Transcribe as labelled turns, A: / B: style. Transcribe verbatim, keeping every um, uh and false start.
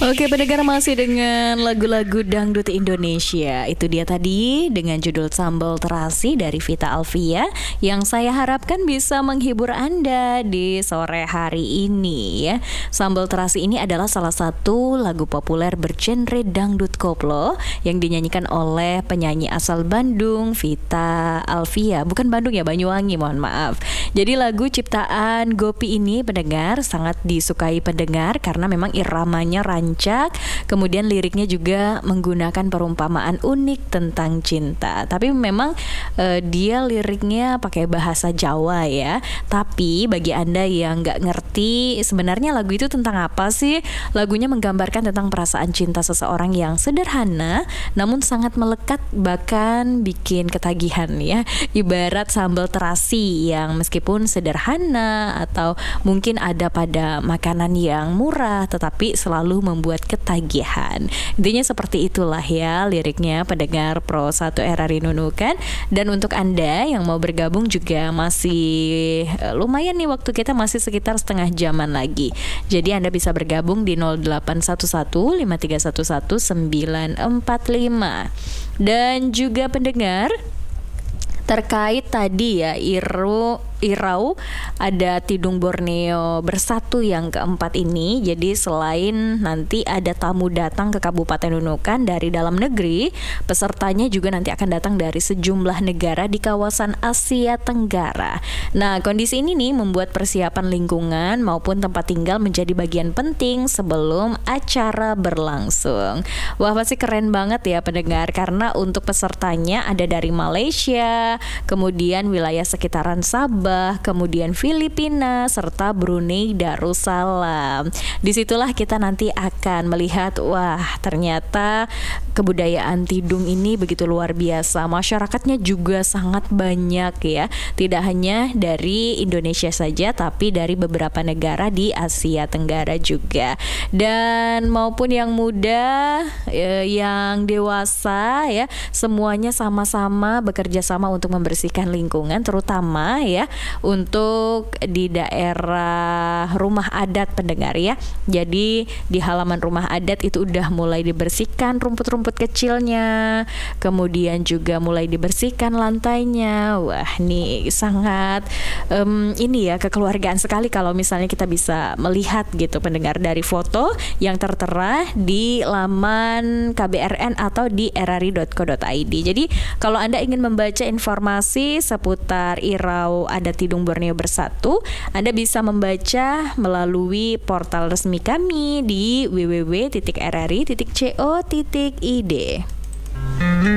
A: Oke, pendengar masih dengan lagu-lagu dangdut Indonesia. Itu dia tadi dengan judul Sambal Terasi dari Vita Alvia yang saya harapkan bisa menghibur Anda di sore hari ini ya. Sambal Terasi ini adalah salah satu lagu populer bergenre dangdut koplo yang dinyanyikan oleh penyanyi asal Bandung, Vita Alvia. Bukan Bandung ya, Banyuwangi, mohon maaf. Jadi lagu ciptaan Gopi ini pendengar sangat disukai pendengar karena memang iramanya rancak, kemudian liriknya juga menggunakan perumpamaan unik tentang cinta. Tapi memang uh, dia liriknya pakai bahasa Jawa ya. Tapi bagi Anda yang nggak ngerti sebenarnya lagu itu tentang apa sih, lagunya menggambarkan tentang perasaan cinta seseorang yang sederhana namun sangat melekat, bahkan bikin ketagihan ya. Ibarat sambal terasi yang meskipun sederhana atau mungkin ada pada makanan yang murah tetapi selalu membuat ketagihan. Intinya seperti itulah ya liriknya pendengar Pro satu R R I Nunukan. Dan untuk Anda yang mau bergabung juga masih lumayan nih, waktu kita masih sekitar setengah jaman lagi. Jadi Anda bisa bergabung di nol delapan satu satu lima tiga satu satu sembilan empat lima. Dan juga pendengar terkait tadi ya Iru Irau ada Tidung Borneo Bersatu yang keempat ini. Jadi selain nanti ada tamu datang ke Kabupaten Nunukan dari dalam negeri, pesertanya juga nanti akan datang dari sejumlah negara di kawasan Asia Tenggara. Nah, kondisi ini nih membuat persiapan lingkungan maupun tempat tinggal menjadi bagian penting sebelum acara berlangsung. Wah, pasti keren banget ya pendengar, karena untuk pesertanya ada dari Malaysia, kemudian wilayah sekitaran Sabah, kemudian Filipina, serta Brunei Darussalam. Disitulah kita nanti akan melihat, wah ternyata kebudayaan Tidung ini begitu luar biasa. Masyarakatnya juga sangat banyak ya. Tidak hanya dari Indonesia saja, tapi dari beberapa negara di Asia Tenggara juga. Dan maupun yang muda, eh, yang dewasa ya, semuanya sama-sama bekerja sama untuk membersihkan lingkungan, terutama ya untuk di daerah rumah adat pendengar ya. Jadi di halaman rumah adat itu udah mulai dibersihkan rumput-rumput kecilnya, kemudian juga mulai dibersihkan lantainya. Wah, nih sangat um, ini ya kekeluargaan sekali kalau misalnya kita bisa melihat gitu pendengar dari foto yang tertera di laman K B R N atau di r r i dot co dot i d. Jadi kalau Anda ingin membaca informasi seputar Irau ada Tidung Borneo Bersatu, Anda bisa membaca melalui portal resmi kami di w w w titik r r i titik co titik i d.